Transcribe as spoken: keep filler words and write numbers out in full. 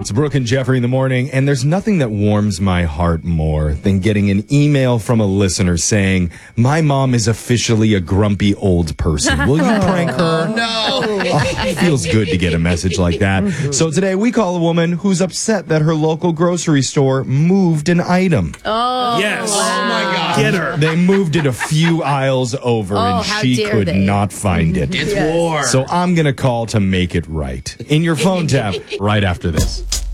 It's Brooke and Jeffrey in the morning, and there's nothing that warms my heart more than getting an email from a listener saying, my mom is officially a grumpy old person. Will you prank her? No. Oh, it feels good to get a message like that. So today we call a woman who's upset that her local grocery store moved an item. Oh, Yes. wow. Oh, my God. Get her. They moved it a few aisles over, Oh, and how she dare could they. not find it. It's Yes. war. So I'm going to call to make it right. In your phone tab right after this.